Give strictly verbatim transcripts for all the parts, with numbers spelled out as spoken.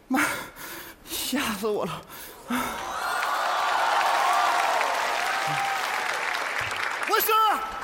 妈，吓死我了！ 我说，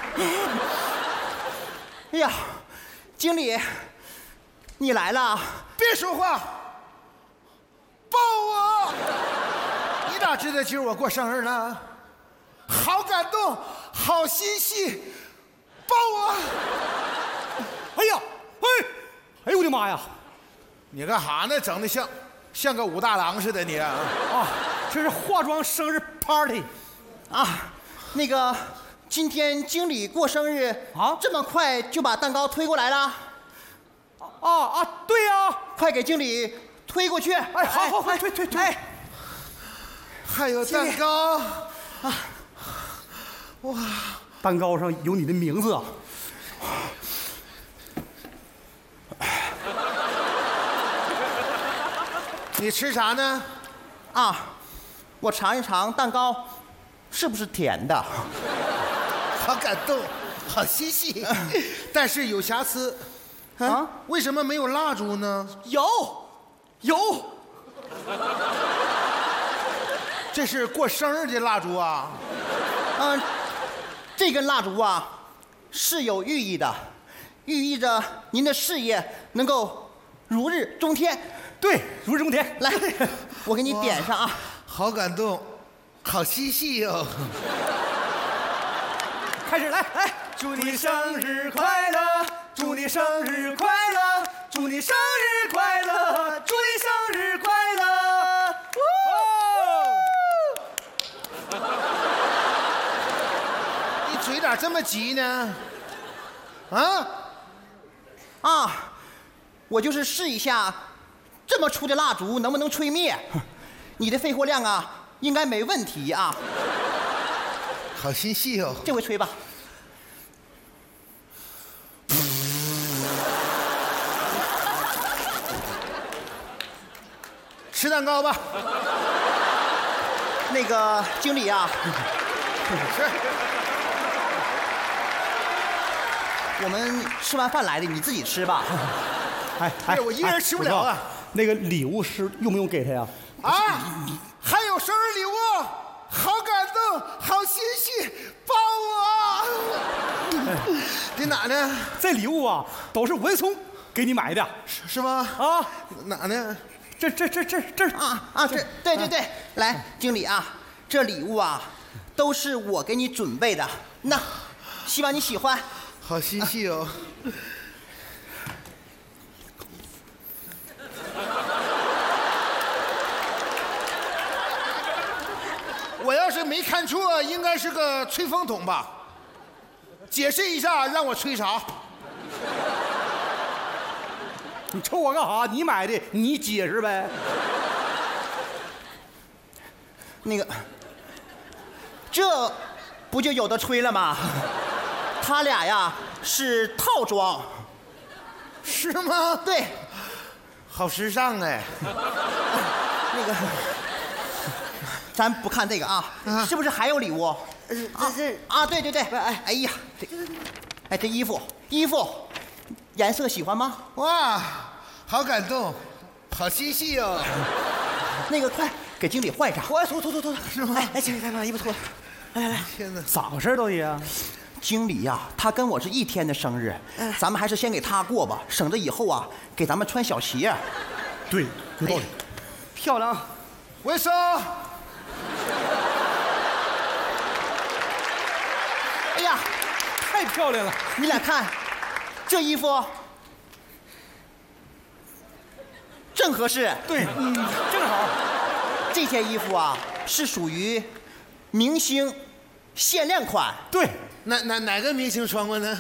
哎呀，经理，你来了！ 别说话，抱我！你咋知道今儿我过生日呢？好感动，好欣喜，抱我！ 哎呀，哎，哎呦我的妈呀！ 你干哈呢？整的像像个武大郎似的你啊！ 啊，这是化妆生日 party 啊，那个，今天经理过生日啊， 这么快就把蛋糕推过来了？ 啊啊，对呀、啊， 快给经理推过去！ 哎，好好好，推推推！ 哎， 还有蛋糕啊！哇， 蛋糕上有你的名字啊！ 你吃啥呢？ 啊，我尝一尝蛋糕，是不是甜的？ 好感动，好欣喜，但是有瑕疵。 啊？ 为什么没有蜡烛呢？ 有，有。 这是过生日的蜡烛啊！ 嗯、这根蜡烛啊是有寓意的，寓意着您的事业能够如日中天。 对，如日中天。 来，我给你点上啊！ 好感动，好嬉戏哟！ 开始来来，祝你生日快乐，祝你生日快乐，祝你生日快乐，祝你生日快乐！哦， 你嘴咋这么急呢？啊啊，我就是试一下，这么粗的蜡烛能不能吹灭？你的肺活量啊，应该没问题啊。 好心细哦！ 这回吹吧。 吃蛋糕吧。 那个经理啊， 是。 我们吃完饭来的，你自己吃吧。 哎哎，我一个人吃不了啊。 那个礼物是用不用给他呀？ 啊，还有生日礼物，好感动，好欣喜，抱我！在哪呢？ 这礼物啊，都是文聪给你买的， 是是吗？ 啊， 哪呢？ 这这这这这啊啊，这对对对，来，经理啊，这礼物啊，都是我给你准备的，那希望你喜欢。 好欣喜哦！我要是没看错，应该是个吹风筒吧？解释一下，让我吹啥？ 你瞅我干啥？你买的，你解释呗。 那个，这不就有的吹了吗？他俩呀是套装， 是吗？ 对， 好时尚哎！ 那个，咱不看这个啊， 啊是不是还有礼物？啊这这啊，对对对，哎哎呀，这，哎这衣服衣服，颜色喜欢吗？ 哇，好感动，好欣喜哦！ 那个快给经理换上，我脱脱脱脱， 是吗？ 哎哎，经理快把衣服脱了，来来来， 天哪！ 咋回事都爷？ 经理呀、他跟我是一天的生日，咱们还是先给他过吧，省着以后啊给咱们穿小鞋。 对，有道理。 漂亮。 文生， 哎呀， 太漂亮了！ 你俩看，这衣服正合适。 对，嗯，正好。 这件衣服啊是属于明星限量款， 对， 哪哪哪个明星穿过呢？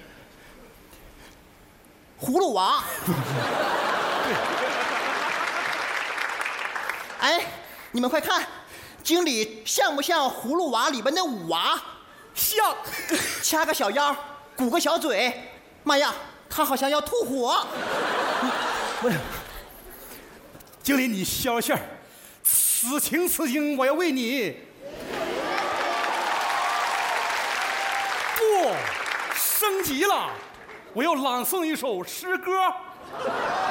葫芦娃。哎，你们快看，经理像不像葫芦娃里边的五娃？ 像。 掐个小腰，鼓个小嘴，妈呀，他好像要吐火。 不是，经理你消气儿，此情此景，我要为你。不，升级了，我要朗诵一首诗歌。